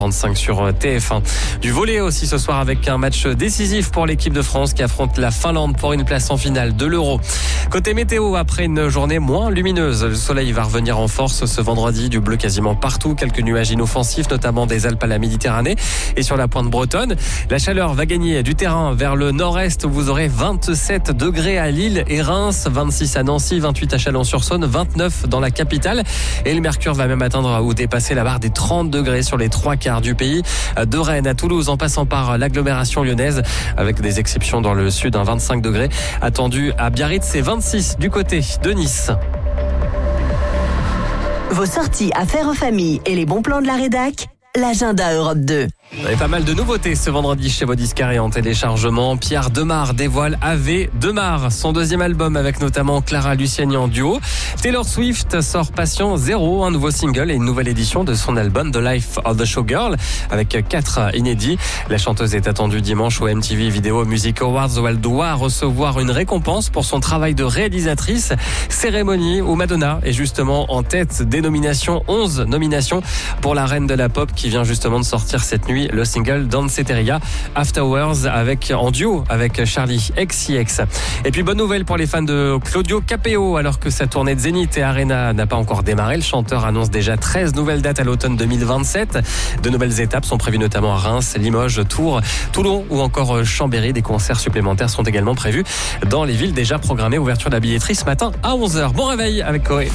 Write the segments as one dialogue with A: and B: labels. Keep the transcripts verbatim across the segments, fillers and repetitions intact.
A: trente-cinq sur T F un. Du volley aussi ce soir avec un match décisif pour l'équipe de France qui affronte la Finlande pour une place en finale de l'Euro. Côté météo, après une journée moins lumineuse, le soleil va revenir en force ce vendredi, du bleu quasiment partout, quelques nuages inoffensifs, notamment des Alpes à la Méditerranée et sur la pointe bretonne. La chaleur va gagner du terrain vers le nord-est où vous aurez vingt-sept degrés à Lille et Reims, vingt-six à Nancy, vingt-huit à Chalon-sur-Saône, vingt-neuf dans la capitale. Et le mercure va même atteindre ou dépasser la barre des trente degrés sur les trois quarts du pays, de Rennes à Toulouse en passant par l'agglomération lyonnaise, avec des exceptions dans le sud, un vingt-cinq degrés attendu à Biarritz et vingt-six du côté de Nice.
B: Vos sorties affaires en famille et les bons plans de la rédac, l'agenda Europe deux.
A: Vous avez pas mal de nouveautés ce vendredi chez vos disquaires et en téléchargement. Pierre Demar dévoile Ave Demar, son deuxième album avec notamment Clara Luciani en duo. Taylor Swift sort Passion Zéro, un nouveau single et une nouvelle édition de son album The Life of the Showgirl avec quatre inédits. La chanteuse est attendue dimanche au M T V Video Music Awards où elle doit recevoir une récompense pour son travail de réalisatrice. Cérémonie où Madonna est justement en tête des nominations, onze nominations pour la reine de la pop qui vient justement de sortir cette nuit le single Danceteria Afterwards avec, en duo avec Charlie X C X. Et puis bonne nouvelle pour les fans de Claudio Capéo, alors que sa tournée de Zénith et Arena n'a pas encore démarré. Le chanteur annonce déjà treize nouvelles dates à l'automne deux mille vingt-sept. De nouvelles étapes sont prévues notamment à Reims, Limoges, Tours, Toulon ou encore Chambéry. Des concerts supplémentaires sont également prévus dans les villes déjà programmées. Ouverture de la billetterie ce matin à onze heures. Bon réveil avec Coé.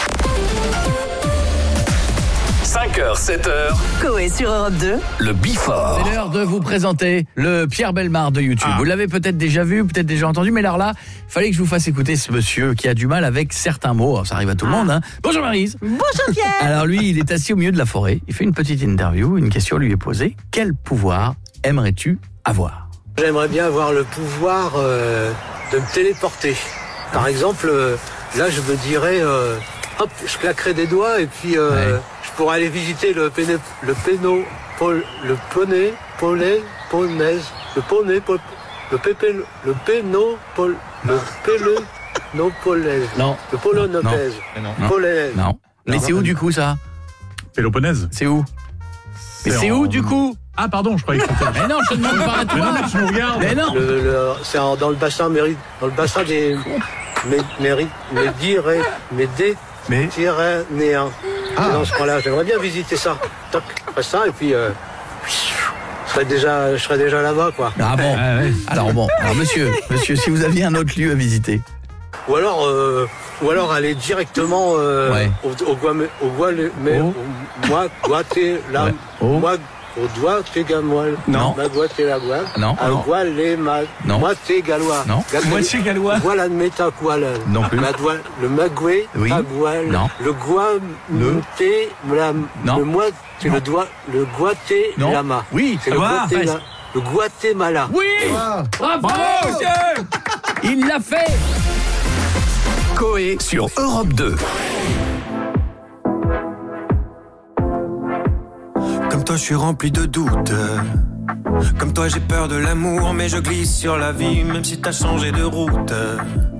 C: cinq heures, sept heures.
B: Coé sur Europe deux.
C: Le Before.
D: C'est l'heure de vous présenter le Pierre Bellemare de YouTube. Ah. Vous l'avez peut-être déjà vu, peut-être déjà entendu, mais alors là, il fallait que je vous fasse écouter ce monsieur qui a du mal avec certains mots. Alors, ça arrive à tout le monde. Hein. Bonjour Maryse.
B: Bonjour Pierre.
D: Alors lui, il est assis au milieu de la forêt. Il fait une petite interview. Une question lui est posée. Quel pouvoir aimerais-tu avoir ?
E: J'aimerais bien avoir le pouvoir euh, de me téléporter. Par exemple, euh, là, je me dirais, euh, hop, je claquerais des doigts et puis... Euh, ouais. Pour aller visiter le péné, le péno, pol, le poney, polé, ponaise, le poney, pol, le pépé, le péno, pol, le pélenopolaise,
D: non,
E: le polonopèse,
D: non, polaise. Non. Mais c'est où du coup ça ?
F: Péloponnèse.
D: C'est où ? Mais c'est, c'est où en... du coup ?
F: Ah pardon, je croyais que c'était...
D: Mais non, je te demande pas à toi.
F: Mais non, mais tu nous regardes.
D: Mais non.
E: Le, le, c'est en, dans le bassin méri, dans le bassin des méri, médiré, médé,
F: mais
E: Pyrénéens. Ah. Dans ce coin-là, j'aimerais bien visiter ça. Toc, après ça, et puis euh, je serais déjà, je serais déjà là-bas, quoi.
D: Ah bon. Ah, ouais. Alors bon, alors monsieur, monsieur, si vous aviez un autre lieu à visiter.
E: Ou alors, euh, ou alors aller directement euh,
D: ouais.
E: au, au Guam, au Guam, mais
D: oh.
E: au, moi, Guaté, là,
D: ouais. oh.
E: moi, au doigt, t'es gamoil.
D: Non.
E: Ma Guaté, la Guam.
D: Non.
E: À Gual, les ma.
D: Non.
E: Moi, t'es gallois.
D: Non.
F: Moitié gallois.
E: Voilà le métaqual.
D: Non plus.
E: Le magoué,
D: oui.
E: Agual.
D: Non.
E: Le Guam, le thé, la.
D: Non.
E: Le moi, c'est le doigt, le Guaté, lama.
D: Oui.
E: C'est le Guaté, la. Le Guatemala.
D: Oui. Ah. Bravo, monsieur. Il l'a fait.
C: Coé sur Europe deux.
G: Comme toi, je suis rempli de doutes. Comme toi, j'ai peur de l'amour, mais je glisse sur la vie, même si t'as changé de route.